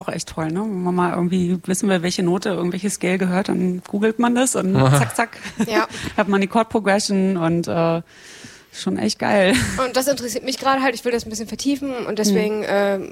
echt toll, ne? Wenn man mal irgendwie wissen will, welche Note irgendwelches Scale gehört, dann googelt man das und zack, zack, hat man die Chord Progression und schon echt geil. Und das interessiert mich gerade halt, ich will das ein bisschen vertiefen und deswegen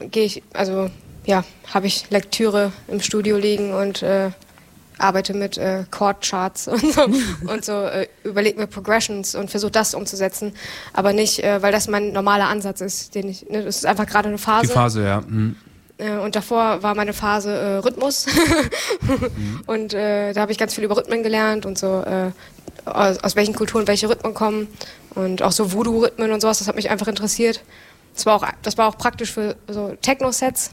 habe ich Lektüre im Studio liegen und arbeite mit Chord-Charts und so überlege mir Progressions und versuche das umzusetzen, aber nicht, weil das mein normaler Ansatz ist, das ist einfach gerade eine Phase. Die Phase, ja. Mhm. Und davor war meine Phase Rhythmus und da habe ich ganz viel über Rhythmen gelernt und so aus welchen Kulturen welche Rhythmen kommen und auch so Voodoo-Rhythmen und sowas, das hat mich einfach interessiert. Das war auch praktisch für so Techno-Sets,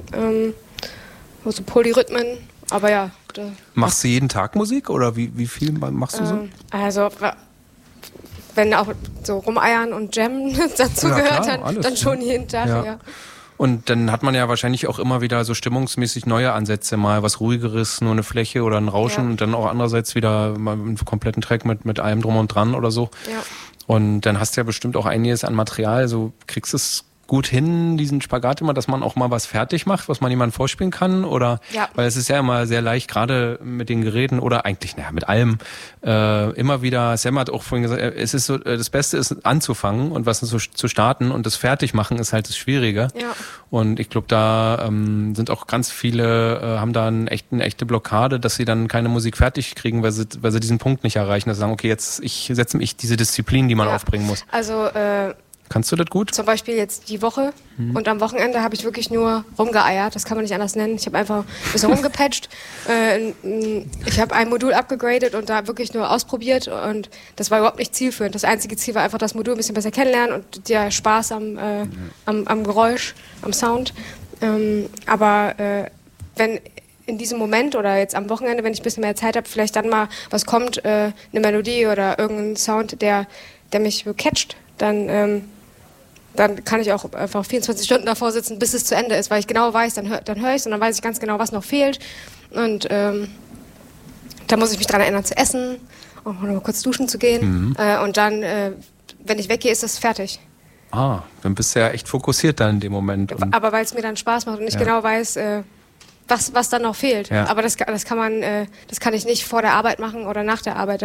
so Polyrhythmen, aber ja. Machst du jeden Tag Musik oder wie viel machst du so? Also wenn auch so rumeiern und Jammen dazu gehört, dann schon jeden Tag, ja. Und dann hat man ja wahrscheinlich auch immer wieder so stimmungsmäßig neue Ansätze, mal was Ruhigeres, nur eine Fläche oder ein Rauschen und dann auch andererseits wieder mal einen kompletten Track mit allem drum und dran oder so. Ja. Und dann hast du ja bestimmt auch einiges an Material, so kriegst du es gut hin, diesen Spagat immer, dass man auch mal was fertig macht, was man jemandem vorspielen kann? Oder weil es ist ja immer sehr leicht, gerade mit den Geräten oder eigentlich, mit allem, immer wieder, Sam hat auch vorhin gesagt, es ist so, das Beste ist anzufangen und was so zu starten und das Fertigmachen ist halt das Schwierige. Ja. Und ich glaube, da sind auch ganz viele, haben da eine echte Blockade, dass sie dann keine Musik fertig kriegen, weil sie diesen Punkt nicht erreichen, dass sie sagen, okay, jetzt setze ich diese Disziplin, die man aufbringen muss. Also kannst du das gut? Zum Beispiel jetzt die Woche und am Wochenende habe ich wirklich nur rumgeeiert, das kann man nicht anders nennen. Ich habe einfach ein bisschen rumgepatcht. Ich habe ein Modul abgegradet und da wirklich nur ausprobiert und das war überhaupt nicht zielführend. Das einzige Ziel war einfach das Modul ein bisschen besser kennenlernen und der Spaß am Geräusch, am Sound. Aber wenn in diesem Moment oder jetzt am Wochenende, wenn ich ein bisschen mehr Zeit habe, vielleicht dann mal was kommt, eine Melodie oder irgendein Sound, der mich catcht, dann kann ich auch einfach 24 Stunden davor sitzen, bis es zu Ende ist, weil ich genau weiß, dann höre ich es und dann weiß ich ganz genau, was noch fehlt. Und da muss ich mich dran erinnern zu essen, auch noch mal kurz duschen zu gehen. Und dann, wenn ich weggehe, ist das fertig. Ah, dann bist du ja echt fokussiert dann in dem Moment. Aber weil es mir dann Spaß macht und ich genau weiß, was dann noch fehlt. Ja. Aber das kann ich nicht vor der Arbeit machen oder nach der Arbeit.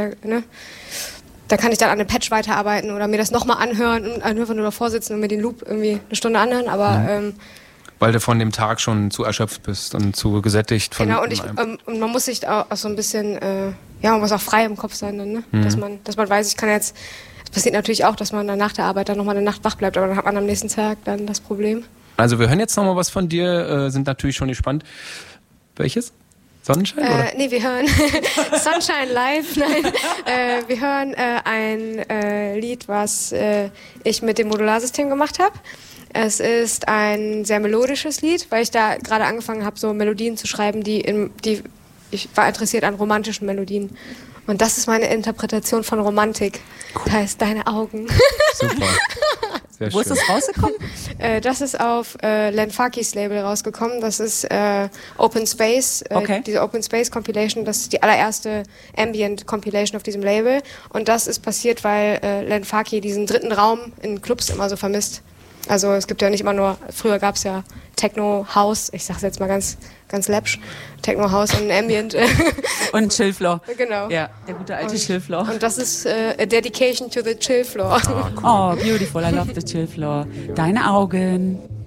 Da kann ich dann an dem Patch weiterarbeiten oder mir das nochmal anhören und einfach nur davor sitzen und mir den Loop irgendwie eine Stunde anhören, aber weil du von dem Tag schon zu erschöpft bist und zu gesättigt. Genau, und man muss sich auch so ein bisschen, man muss auch frei im Kopf sein dann, ne? Dass man weiß, ich kann jetzt, es passiert natürlich auch, dass man dann nach der Arbeit dann nochmal eine Nacht wach bleibt, aber dann hat man am nächsten Tag dann das Problem. Also wir hören jetzt nochmal was von dir, sind natürlich schon gespannt. Welches? Sonnenschein, oder? Nee, wir hören Sunshine Live. Nein, wir hören ein Lied, was ich mit dem Modularsystem gemacht habe. Es ist ein sehr melodisches Lied, weil ich da gerade angefangen habe, so Melodien zu schreiben, ich war interessiert an romantischen Melodien. Und das ist meine Interpretation von Romantik. Cool. Das heißt Deine Augen. Super. Sehr Wo ist das rausgekommen? Das ist auf Len Fakis Label rausgekommen. Das ist Open Space, diese Open Space Compilation. Das ist die allererste Ambient Compilation auf diesem Label. Und das ist passiert, weil Len Faki diesen dritten Raum in Clubs immer so vermisst. Also es gibt ja nicht immer nur, früher gab es ja Techno, House, ich sag's jetzt mal ganz läppsch, Techno, House und Ambient. Und Chillfloor. Genau. Ja, der gute alte Chillfloor. Und das ist a dedication to the Chillfloor. Oh, beautiful, I love the Chillfloor. Deine Augen.